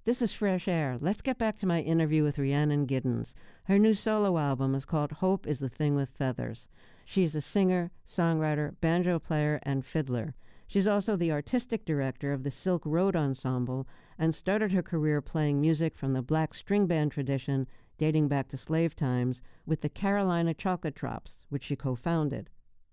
This is Fresh Air. Let's get back to my interview with Rhiannon Giddens. Her new solo album is called Hope is the Thing with Feathers. She's a singer, songwriter, banjo player, and fiddler. She's also the artistic director of the Silk Road Ensemble and started her career playing music from the black string band tradition dating back to slave times with the Carolina Chocolate Drops, which she co-founded.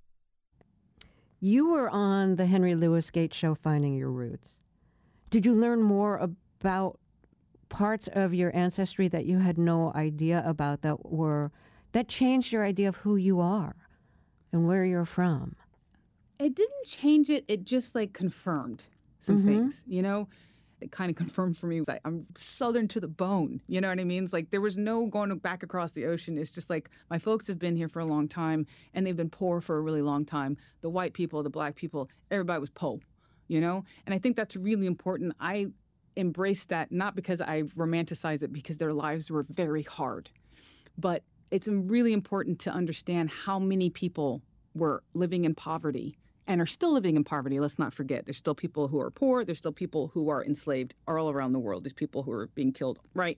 You were on the Henry Louis Gates show, Finding Your Roots. Did you learn more about parts of your ancestry that you had no idea about that changed your idea of who you are and where you're from? It didn't change it. It just like confirmed some things, you know? It kind of confirmed for me that I'm Southern to the bone. You know what I mean? It's like there was no going back across the ocean. It's just like my folks have been here for a long time and they've been poor for a really long time. The white people, the black people, everybody was po, you know? And I think that's really important. I embrace that not because I romanticize it, because their lives were very hard. But it's really important to understand how many people were living in poverty and are still living in poverty. Let's not forget, there's still people who are poor. There's still people who are enslaved all around the world. There's people who are being killed, right?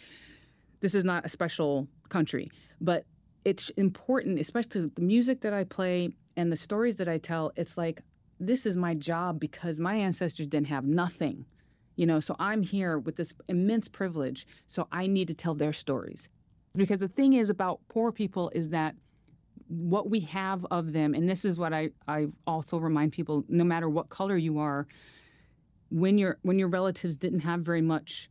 This is not a special country, but it's important, especially the music that I play and the stories that I tell. It's like, this is my job because my ancestors didn't have nothing, you know, so I'm here with this immense privilege. So I need to tell their stories. Because the thing is about poor people is that what we have of them, and this is what I also remind people, no matter what color you are, when your relatives didn't have very much,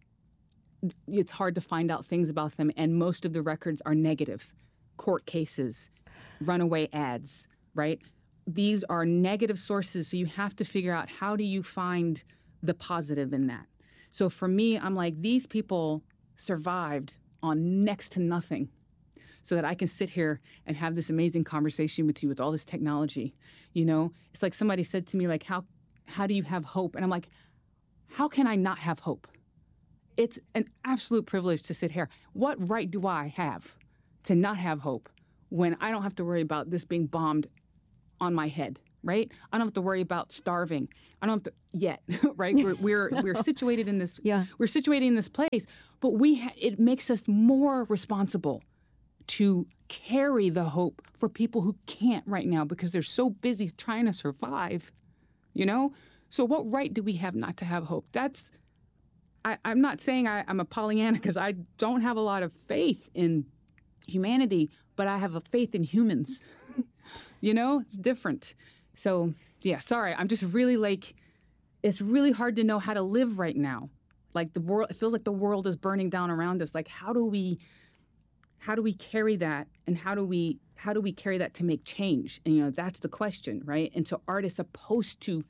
it's hard to find out things about them, and most of the records are negative. Court cases, runaway ads, right? These are negative sources, so you have to figure out how do you find the positive in that. So for me, I'm like, these people survived on next to nothing, so that I can sit here and have this amazing conversation with you with all this technology. You know, it's like somebody said to me, like, how do you have hope? And I'm like, how can I not have hope? It's an absolute privilege to sit here. What right do I have to not have hope when I don't have to worry about this being bombed on my head, right? I don't have to worry about starving. I don't have to yet, right? We're situated in this. Yeah. We're situated in this place, but it makes us more responsible to carry the hope for people who can't right now because they're so busy trying to survive, you know? So what right do we have not to have hope? I'm not saying I'm a Pollyanna because I don't have a lot of faith in humanity, but I have a faith in humans. You know, it's different. So yeah, sorry. I'm just really like, it's really hard to know how to live right now. Like the world, it feels like the world is burning down around us. Like, how do we carry that, and how do we carry that to make change? And, you know, that's the question, right? And so art is supposed to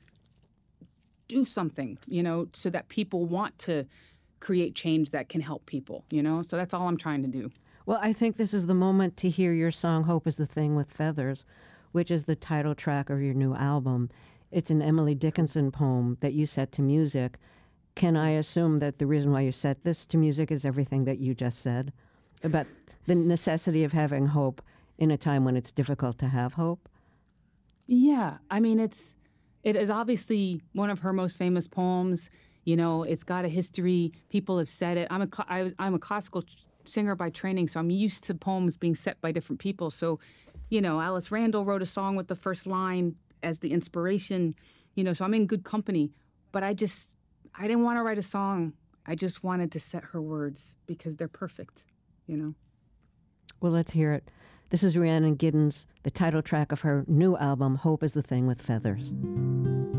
do something, you know, so that people want to create change that can help people, you know? So that's all I'm trying to do. Well, I think this is the moment to hear your song, Hope is the Thing with Feathers, which is the title track of your new album. It's an Emily Dickinson poem that you set to music. Can I assume that the reason why you set this to music is everything that you just said about the necessity of having hope in a time when it's difficult to have hope? Yeah, I mean, it is obviously one of her most famous poems. You know, it's got a history. People have said it. I'm a classical singer by training, so I'm used to poems being set by different people. So, you know, Alice Randall wrote a song with the first line as the inspiration. You know, so I'm in good company. But I didn't want to write a song. I just wanted to set her words because they're perfect, you know. Well, let's hear it. This is Rhiannon Giddens, the title track of her new album, Hope is the Thing with Feathers.